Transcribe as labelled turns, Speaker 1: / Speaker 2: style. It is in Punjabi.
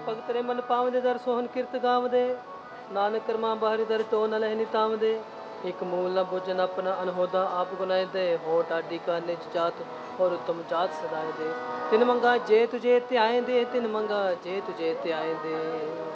Speaker 1: ਭਗਤ ਰੇ ਮਨ ਪਾਵਦੇ ਦਰ ਸੋਹਨ ਕਿਰਤ ਗਾਵਦੇ ਨਾਨਕ ਕਰਮਾ ਬਾਹਰੀ ਦਰ ਟੋ ਨ ਲਹਿ ਨਿਤਾਵਦੇ ਇੱਕ ਮੂਲ ਨ ਬੁਝਨ ਆਪਣਾ ਅਨਹੋਦਾ ਆਪ ਗੁਨਾਏ ਦੇ ਹੋਟ ਆਡੀ ਕਾ ਨਿਜ ਜਾਤ और उत्तम जात सदाए दे तिन मंगा जे तुझे त्याए दे तिन मंगा जे तुझे त्याए दे।